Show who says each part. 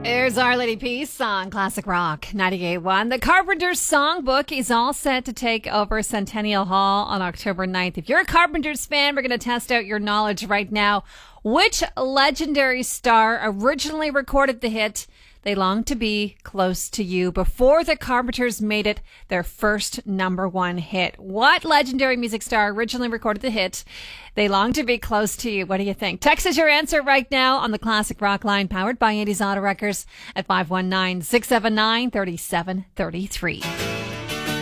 Speaker 1: There's Our Lady Peace on Classic Rock 98.1. The Carpenters Songbook is all set to take over Centennial Hall on October 9th. If you're a Carpenters fan, we're going to test out your knowledge right now. Which legendary star originally recorded the hit They Long to Be Close to You before the Carpenters made it their first number one hit? What legendary music star originally recorded the hit They Long to Be Close to You? What do you think? Text us your answer right now on the Classic Rock line, powered by Andy's Auto Wreckers at 519-679-3733.